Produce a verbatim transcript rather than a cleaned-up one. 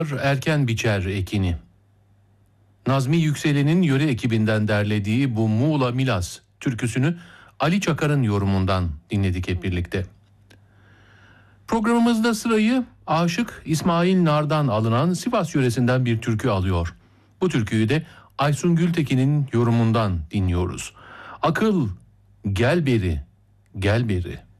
Erken biçer ekini. Nazmi Yükselen'in yöre ekibinden derlediği bu Muğla Milas türküsünü Ali Çakar'ın yorumundan dinledik hep birlikte. Programımızda sırayı Aşık İsmail Nar'dan alınan Sivas yöresinden bir türkü alıyor. Bu türküyü de Aysun Gültekin'in yorumundan dinliyoruz. Akıl gel beri, gel beri.